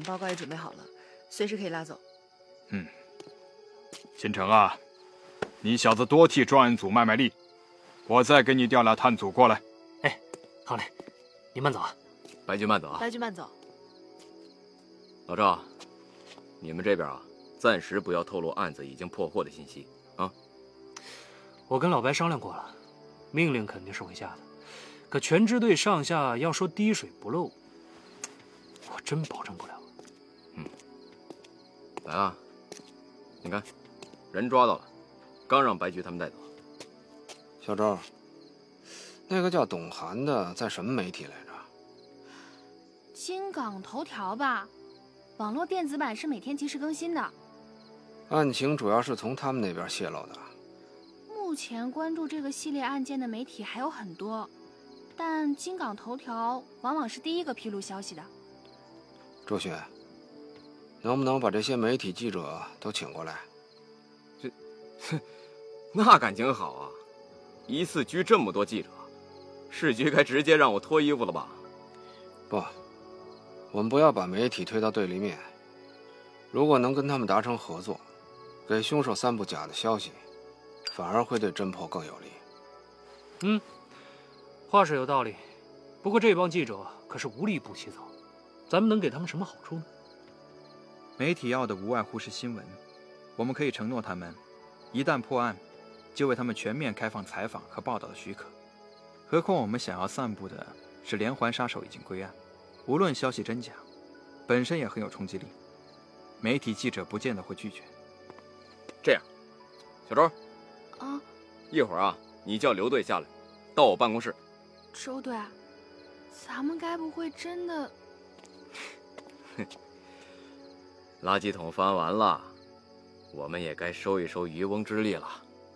包也准备好了，随时可以拉走。 新城啊，你小子多替专案组卖力，我再给你调俩探组过来。 哎，好嘞，你慢走啊。 白局慢走啊。 白局慢走。 老赵，你们这边啊，暂时不要透露案子已经破获的信息啊。 我跟老白商量过了，命令肯定是会下的，可全支队上下要说滴水不漏，我真保证不了。 来啊，你看，人抓到了，刚让白局他们带走。 小周，那个叫董涵的在什么媒体来着？ 金港头条吧，网络电子版是每天及时更新的。 案情主要是从他们那边泄露的。 目前关注这个系列案件的媒体还有很多，但金港头条往往是第一个披露消息的。 周迅，能不能把这些媒体记者都请过来？ 那感情好啊，一次拘这么多记者，市局该直接让我脱衣服了吧？ 不，我们不要把媒体推到对立面。如果能跟他们达成合作，给凶手散布假的消息，反而会对侦破更有利。 话是有道理，不过这帮记者可是无利不起早，咱们能给他们什么好处呢？ 媒体要的无外乎是新闻，我们可以承诺他们，一旦破案，就为他们全面开放采访和报道的许可。何况我们想要散布的是连环杀手已经归案，无论消息真假，本身也很有冲击力，媒体记者不见得会拒绝。 这样，小周， 啊， 一会儿啊，你叫刘队下来，到我办公室。 周队，咱们该不会真的…… 垃圾桶翻完了，我们也该收一收渔翁之利了。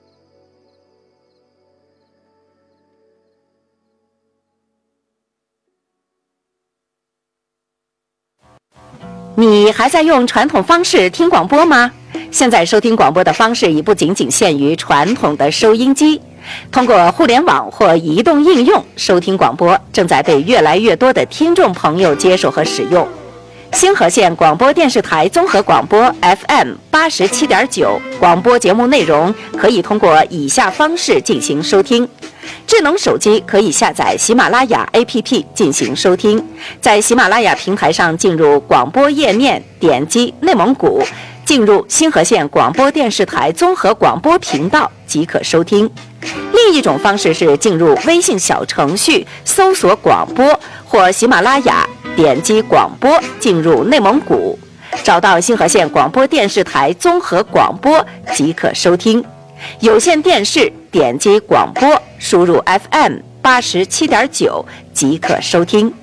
你还在用传统方式听广播吗？现在收听广播的方式已不仅仅限于传统的收音机，通过互联网或移动应用收听广播正在被越来越多的听众朋友接受和使用。星河县广播电视台综合广播 FM87.9 广播节目内容可以通过以下方式进行收听：智能手机可以下载喜马拉雅 APP 进行收听，在喜马拉雅平台上进入广播页面，点击内蒙古，进入星河县广播电视台综合广播频道即可收听。另一种方式是进入微信小程序搜索广播或喜马拉雅，点击广播进入内蒙古，找到星河县广播电视台综合广播即可收听。有线电视点击广播输入 FM87.9即可收听。